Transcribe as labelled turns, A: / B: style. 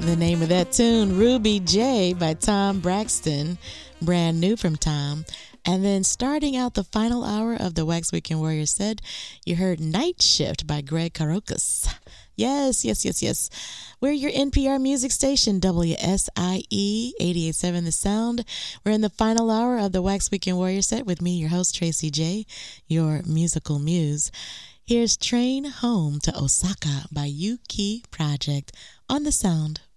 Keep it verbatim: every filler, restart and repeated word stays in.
A: The name of that tune, Ruby J by Tom Braxton, brand new from Tom. And then starting out the final hour of the Wax Weekend Warrior set, you heard Night Shift by Greg Carocas. Yes, yes, yes, yes. We're your N P R music station, W S I E eighty-eight point seven The Sound. We're in the final hour of the Wax Weekend Warrior set with me, your host, Tracy J, your musical muse. Here's Train Home to Osaka by Yuki Project on The Sound.